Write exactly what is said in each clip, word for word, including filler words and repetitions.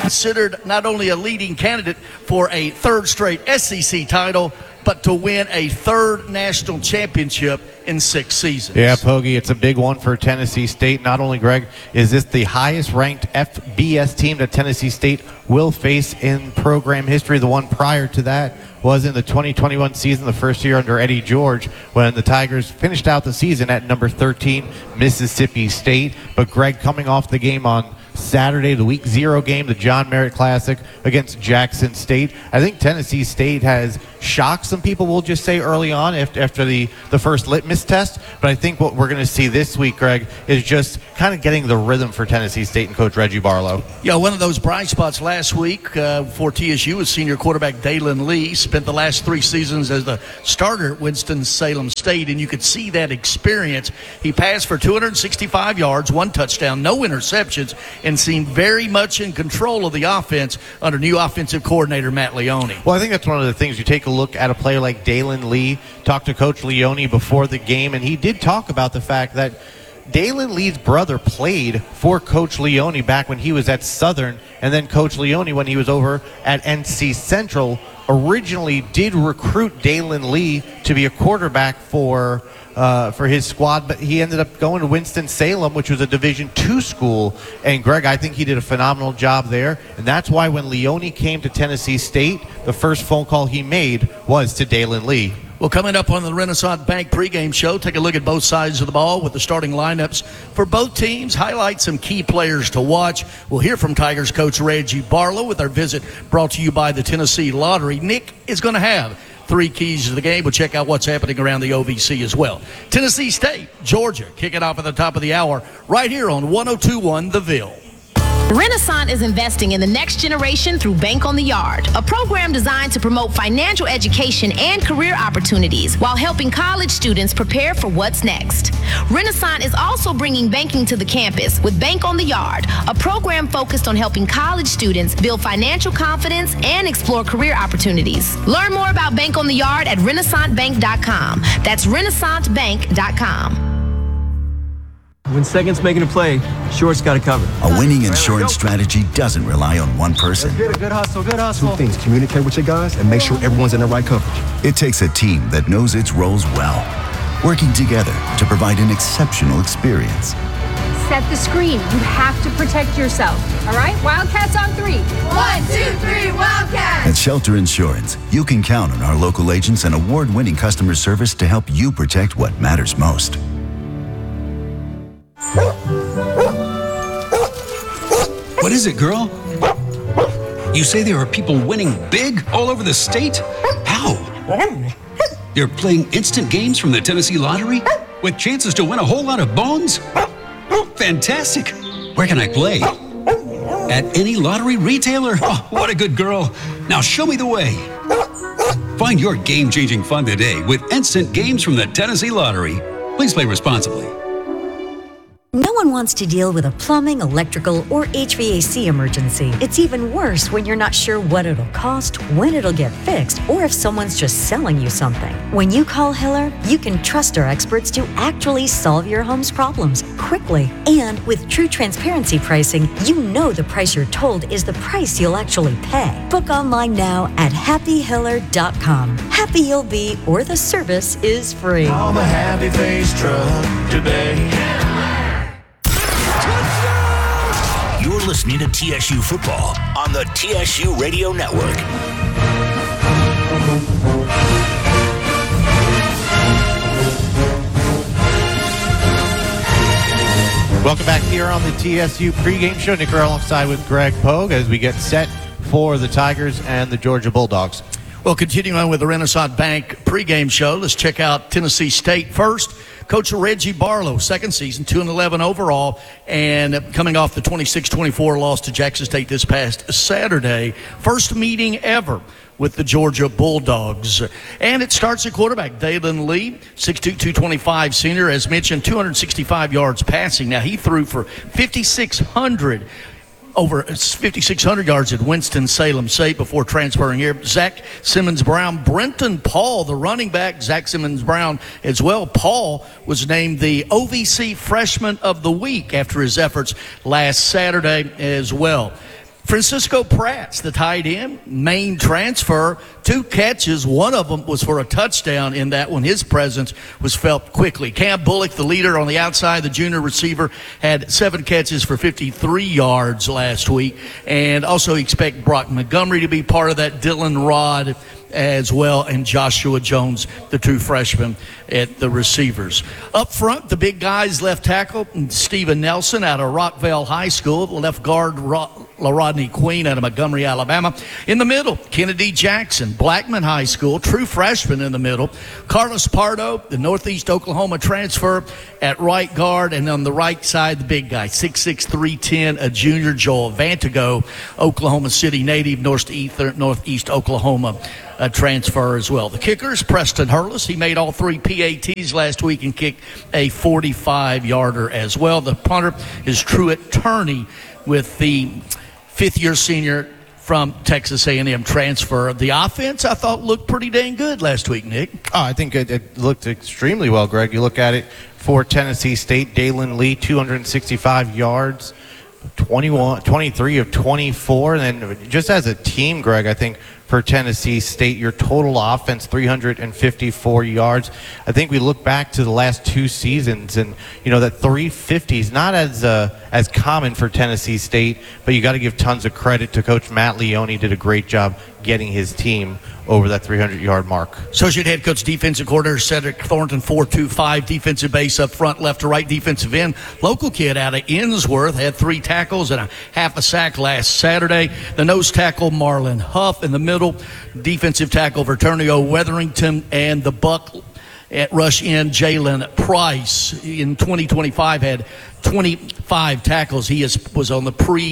considered not only a leading candidate for a third straight S E C title, but to win a third national championship in six seasons. Yeah, Pogie, it's a big one for Tennessee State. Not only, Greg, is this the highest-ranked F B S team that Tennessee State will face in program history. The one prior to that was in the twenty twenty-one season, the first year under Eddie George, when the Tigers finished out the season at number thirteen, Mississippi State. But, Greg, coming off the game on Saturday, the week zero game, the John Merritt Classic against Jackson State, I think Tennessee State has shocked some people, we'll just say, early on after, after the, the first litmus test. But I think what we're going to see this week, Greg, is just kind of getting the rhythm for Tennessee State and Coach Reggie Barlow. Yeah, one of those bright spots last week uh, for T S U was senior quarterback Dalen Lee. Spent the last three seasons as the starter at Winston-Salem State, and you could see that experience. He passed for two hundred sixty-five yards, one touchdown, no interceptions, and seemed very much in control of the offense under new offensive coordinator Matt Leone. Well, I think that's one of the things. You take a look at a player like Dalen Lee, talk to Coach Leone before the game, and he did talk about the fact that Dalen Lee's brother played for Coach Leone back when he was at Southern, and then Coach Leone, when he was over at N C Central, originally did recruit Dalen Lee to be a quarterback for uh, for his squad, but he ended up going to Winston-Salem, which was a Division two school. And, Greg, I think he did a phenomenal job there, and that's why when Leone came to Tennessee State, the first phone call he made was to Dalen Lee. Well, coming up on the Renaissance Bank pregame show, take a look at both sides of the ball with the starting lineups for both teams, highlight some key players to watch. We'll hear from Tigers coach Reggie Barlow with our visit brought to you by the Tennessee Lottery. Nick is going to have three keys to the game. We'll check out what's happening around the O V C as well. Tennessee State, Georgia, kicking off at the top of the hour right here on one oh two point one The Ville. Renaissance is investing in the next generation through Bank on the Yard, a program designed to promote financial education and career opportunities while helping college students prepare for what's next. Renaissance is also bringing banking to the campus with Bank on the Yard, a program focused on helping college students build financial confidence and explore career opportunities. Learn more about Bank on the Yard at renaissance bank dot com. That's renaissance bank dot com. When second's making a play, short's got it covered. A winning insurance strategy doesn't rely on one person. Let's get it. Good hustle, good hustle. Two things: communicate with your guys and make sure everyone's in the right coverage. It takes a team that knows its roles well, working together to provide an exceptional experience. Set the screen. You have to protect yourself. All right? Wildcats on three. One, two, three, Wildcats! At Shelter Insurance, you can count on our local agents and award-winning customer service to help you protect what matters most. What is it, girl? You say there are people winning big all over the state? How? They're playing instant games from the Tennessee Lottery with chances to win a whole lot of bones? Fantastic! Where can I play? At any lottery retailer? Oh, what a good girl. Now show me the way. Find your game-changing fun today with instant games from the Tennessee Lottery. Please play responsibly. No one wants to deal with a plumbing, electrical, or H V A C emergency. It's even worse when you're not sure what it'll cost, when it'll get fixed, or if someone's just selling you something. When you call Hiller, you can trust our experts to actually solve your home's problems quickly. And with true transparency pricing, you know the price you're told is the price you'll actually pay. Book online now at happy hiller dot com. Happy you'll be, or the service is free. Call the Happy Face truck today. You're listening to T S U Football on the T S U Radio Network. Welcome back here on the T S U pregame show. Nick Earl alongside with Greg Pogue as we get set for the Tigers and the Georgia Bulldogs. Well, continuing on with the Renaissance Bank pregame show, let's check out Tennessee State first. Coach Reggie Barlow, second season, two and eleven overall, and coming off the twenty-six twenty-four loss to Jackson State this past Saturday. First meeting ever with the Georgia Bulldogs. And it starts at quarterback, Dalen Lee, six two, two twenty-five senior, as mentioned, two hundred sixty-five yards passing. Now, he threw for fifty-six hundred over fifty-six hundred yards at Winston-Salem State before transferring here. Zach Simmons-Brown, Brenton Paul, the running back, Zach Simmons-Brown as well. Paul was named the O V C Freshman of the Week after his efforts last Saturday as well. Francisco Pratt's the tight end, main transfer, two catches. One of them was for a touchdown in that one. His presence was felt quickly. Cam Bullock, the leader on the outside, the junior receiver, had seven catches for fifty-three yards last week. And also expect Brock Montgomery to be part of that, Dylan Rod as well, and Joshua Jones, the two freshmen at the receivers. Up front, the big guys, left tackle, Steven Nelson out of Rockville High School, left guard Ro- LaRodney Queen out of Montgomery, Alabama. In the middle, Kennedy Jackson, Blackman High School, true freshman in the middle. Carlos Pardo, the Northeast Oklahoma transfer at right guard, and on the right side, the big guy, six six, three ten, a junior, Joel Vantago, Oklahoma City native, Northeast, Northeast Oklahoma a transfer as well. The kicker is Preston Hurlis. He made all three P A Ts last week and kicked a forty-five-yarder as well. The punter is Truett Turney with the fifth-year senior from Texas A and M transfer. The offense, I thought, looked pretty dang good last week, Nick. Oh, I think it, it looked extremely well, Greg. You look at it for Tennessee State, Dalen Lee, two hundred sixty-five yards, twenty-one, twenty-three of twenty-four. And then just as a team, Greg, I think for Tennessee State, your total offense, three hundred fifty-four yards. I think we look back to the last two seasons, and, you know, that three fifty is not as uh, as common for Tennessee State, but you got to give tons of credit to Coach Matt Leone. Did a great job getting his team over that three hundred-yard mark. Associate head coach, defensive coordinator Cedric Thornton, four two five, defensive base up front, left to right, defensive end. Local kid out of Innsworth had three tackles and a half a sack last Saturday. The nose tackle, Marlon Huff. In the middle, defensive tackle, Verturnio Weatherington, and the buck at rush end, Jalen Price. In twenty twenty-five had twenty-five tackles. He is, was on the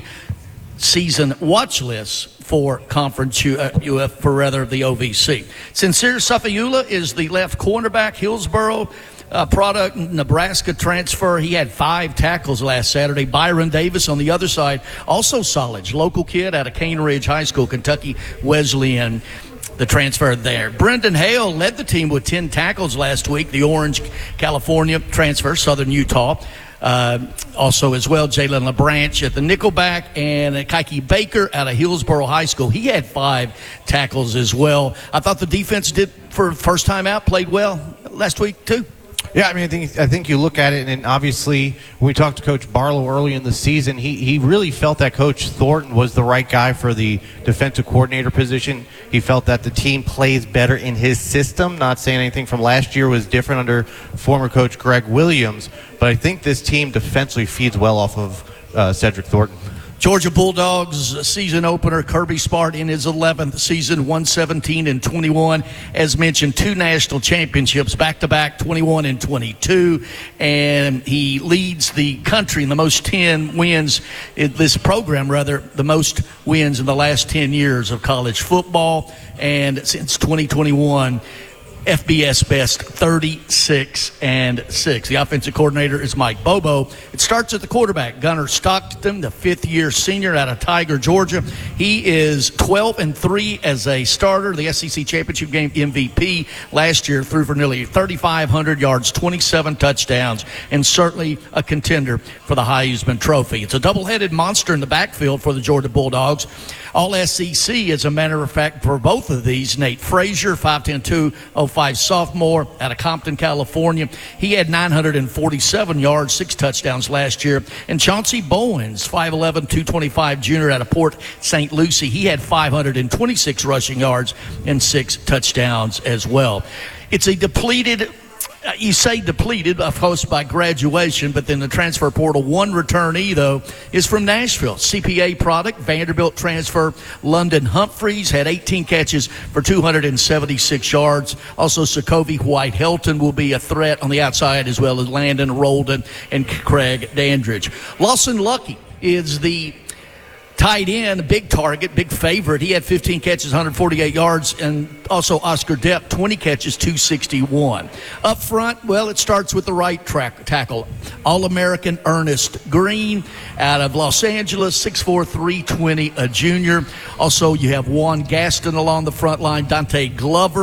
pre-season watch list for Conference U F, for rather the O V C. Sincere Safayula is the left cornerback, Hillsboro uh, product, Nebraska transfer. He had five tackles last Saturday. Byron Davis on the other side, also solid, local kid out of Cane Ridge High School, Kentucky Wesleyan, the transfer there. Brendan Hale led the team with ten tackles last week, the Orange, California transfer, Southern Utah. Uh, also as well, Jalen LeBranch at the nickelback, and Kaiki Baker out of Hillsboro High School. He had five tackles as well. I thought the defense did, for first time out, played well last week too. Yeah, I mean, I think I think you look at it, and obviously when we talked to Coach Barlow early in the season, he, he really felt that Coach Thornton was the right guy for the defensive coordinator position. He felt that the team plays better in his system. Not saying anything from last year was different under former coach Greg Williams, but I think this team defensively feeds well off of uh, Cedric Thornton. Georgia Bulldogs season opener, Kirby Smart in his eleventh season, one seventeen and twenty-one. As mentioned, two national championships, back-to-back, twenty-one and twenty-two. And he leads the country in the most ten wins, in this program rather, the most wins in the last ten years of college football. And since twenty twenty-one, F B S best thirty-six and six. The offensive coordinator is Mike Bobo. It starts at the quarterback, Gunnar Stockton, the fifth-year senior out of Tiger, Georgia. He is twelve and three as a starter. The S E C championship game M V P last year, threw for nearly thirty-five hundred yards, twenty-seven touchdowns, and certainly a contender for the Heisman Trophy. It's a double-headed monster in the backfield for the Georgia Bulldogs. All S E C, as a matter of fact, for both of these. Nate Frazier, five ten, two oh five sophomore out of Compton, California. He had nine hundred forty-seven yards, six touchdowns last year. And Chauncey Bowens, five eleven, two twenty-five junior out of Port Saint Lucie. He had five hundred twenty-six rushing yards and six touchdowns as well. It's a depleted... You say depleted, of course, by graduation, but then the transfer portal. One returnee, though, is from Nashville. C P A product, Vanderbilt transfer, London Humphreys, had eighteen catches for two hundred seventy-six yards. Also, Sokovie White-Helton will be a threat on the outside, as well as Landon Rolden and Craig Dandridge. Lawson Lucky is the tight end, big target, big favorite. He had fifteen catches, one hundred forty-eight yards, and also Oscar Depp, twenty catches, two sixty-one. Up front, well, it starts with the right track, tackle. All-American Ernest Green out of Los Angeles, six four, three twenty, a junior. Also, you have Juan Gaston along the front line, Dante Glover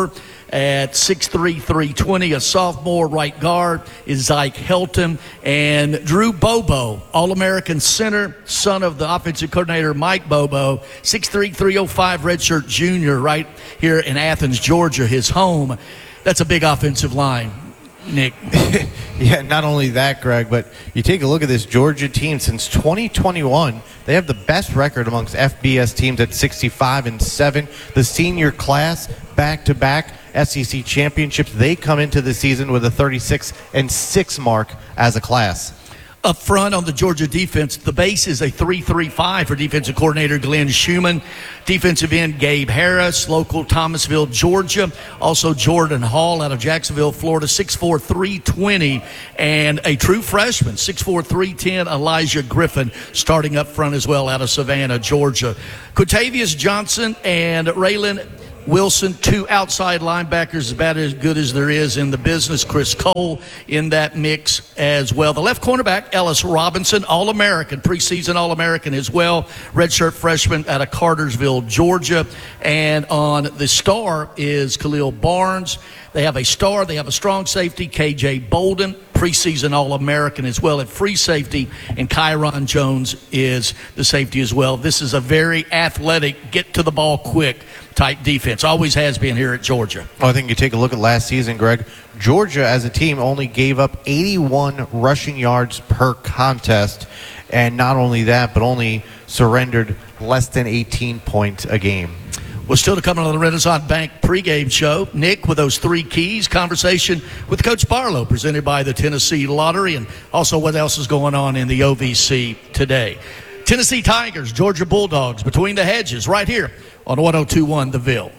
at six three, three twenty. A sophomore right guard is Zyke Helton. And Drew Bobo, All-American center, son of the offensive coordinator Mike Bobo, six three, three oh five, redshirt junior, right here in Athens, Georgia, his home. That's a big offensive line, Nick. Yeah, not only that, Greg, but you take a look at this Georgia team since twenty twenty-one. They have the best record amongst F B S teams at sixty-five and seven. The senior class, back-to-back S E C championships. They come into the season with a thirty-six and six mark as a class. Up front on the Georgia defense, the base is a three three five for defensive coordinator Glenn Schumann. Defensive end Gabe Harris, local Thomasville, Georgia. Also Jordan Hall out of Jacksonville, Florida, six four, three twenty. And a true freshman, six four, three ten, Elijah Griffin, starting up front as well out of Savannah, Georgia. Quintavious Johnson and Raylan Wilson, two outside linebackers, about as good as there is in the business. Chris Cole in that mix as well. The left cornerback, Ellis Robinson, All-American, preseason All-American as well. Redshirt freshman out of Cartersville, Georgia. And on the star is Khalil Barnes. They have a star. They have a strong safety, K J Bolden, preseason All-American as well at free safety, and Kyron Jones is the safety as well. This is a very athletic, get-to-the-ball-quick type defense. Always has been here at Georgia. Well, I think you take a look at last season, Greg. Georgia, as a team, only gave up eighty-one rushing yards per contest. And not only that, but only surrendered less than eighteen points a game. Well, still to come on the Renaissance Bank pregame show, Nick, with those three keys, conversation with Coach Barlow, presented by the Tennessee Lottery, and also what else is going on in the O V C today. Tennessee Tigers, Georgia Bulldogs, between the hedges, right here on one oh two point one The Ville.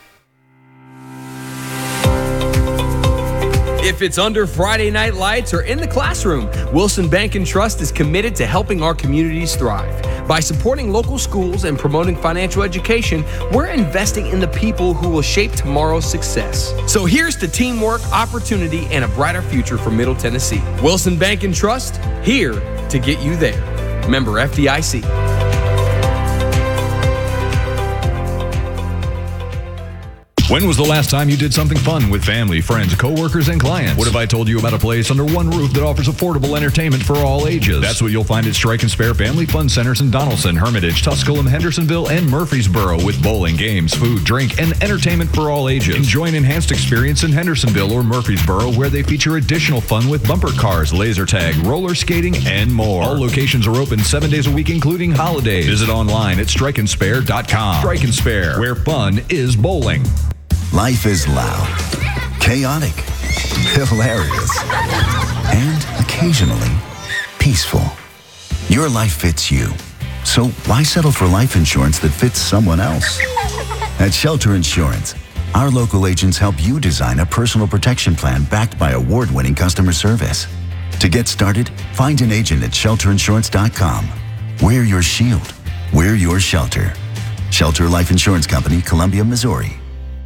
If it's under Friday night lights or in the classroom, Wilson Bank and Trust is committed to helping our communities thrive. By supporting local schools and promoting financial education, we're investing in the people who will shape tomorrow's success. So here's to teamwork, opportunity, and a brighter future for Middle Tennessee. Wilson Bank and Trust, here to get you there. Member F D I C. When was the last time you did something fun with family, friends, coworkers, and clients? What if I told you about a place under one roof that offers affordable entertainment for all ages? That's what you'll find at Strike and Spare Family Fun Centers in Donaldson, Hermitage, Tusculum, Hendersonville, and Murfreesboro, with bowling, games, food, drink, and entertainment for all ages. Enjoy an enhanced experience in Hendersonville or Murfreesboro, where they feature additional fun with bumper cars, laser tag, roller skating, and more. All locations are open seven days a week, including holidays. Visit online at strike and spare dot com. Strike and Spare, where fun is bowling. Life is loud, chaotic, hilarious, and occasionally peaceful. Your life fits you. So why settle for life insurance that fits someone else? At Shelter Insurance, our local agents help you design a personal protection plan backed by award-winning customer service. To get started, find an agent at shelter insurance dot com. We're your shield. We're your shelter. Shelter Life Insurance Company, Columbia, Missouri.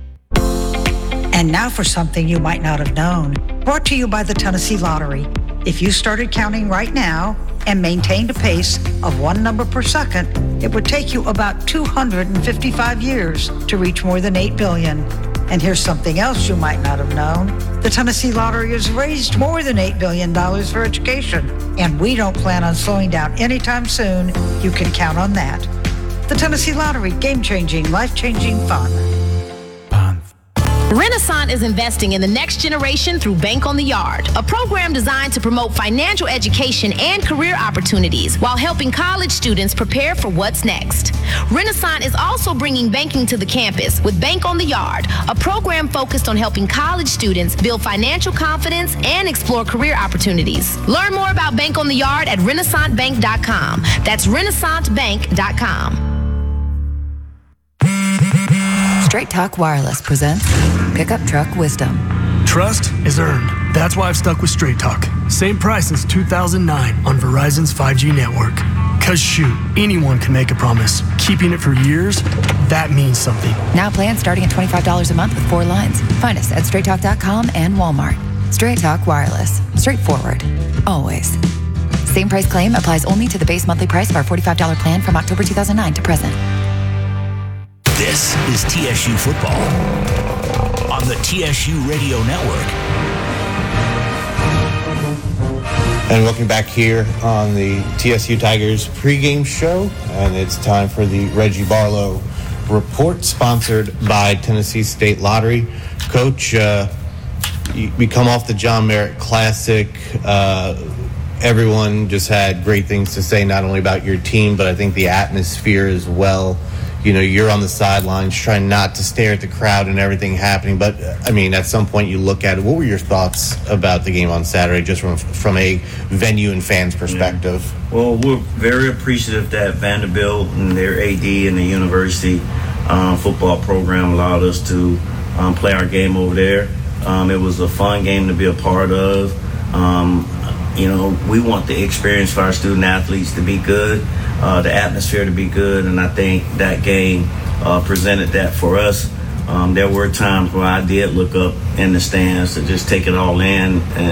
And now for something you might not have known. Brought to you by the Tennessee Lottery. If you started counting right now and maintained a pace of one number per second, it would take you about two hundred fifty-five years to reach more than eight billion. And here's something else you might not have known. The Tennessee Lottery has raised more than eight billion dollars for education, and we don't plan on slowing down anytime soon. You can count on that. The Tennessee Lottery, game-changing, life-changing fun. Renaissance is investing in the next generation through Bank on the Yard, a program designed to promote financial education and career opportunities while helping college students prepare for what's next. Renaissance is also bringing banking to the campus with Bank on the Yard, a program focused on helping college students build financial confidence and explore career opportunities. Learn more about Bank on the Yard at renaissance bank dot com. That's renaissance bank dot com. Straight Talk Wireless presents Pickup Truck Wisdom. Trust is earned. That's why I've stuck with Straight Talk. Same price since two thousand nine on Verizon's five G network. Cause shoot, anyone can make a promise. Keeping it for years, that means something. Now plans starting at twenty-five dollars a month with four lines. Find us at straight talk dot com and Walmart. Straight Talk Wireless. Straightforward. Always. Same price claim applies only to the base monthly price of our forty-five dollars plan from October two thousand nine to present. This is T S U football on the T S U Radio Network. And welcome back here on the T S U Tigers pregame show. And it's time for the Reggie Barlow Report, sponsored by Tennessee State Lottery. Coach, uh, we come off the John Merritt Classic. Uh, everyone just had great things to say, not only about your team, but I think the atmosphere as well. You know, you're on the sidelines trying not to stare at the crowd and everything happening. But, I mean, at some point you look at it. What were your thoughts about the game on Saturday, just from from a venue and fans perspective? Yeah. Well, we're very appreciative that Vanderbilt and their A D and the university um, football program allowed us to um, play our game over there. Um, it was a fun game to be a part of. Um, you know, we want the experience for our student athletes to be good. Uh, the atmosphere to be good, and I think that game uh, presented that for us. Um, there were times where I did look up in the stands to just take it all in, and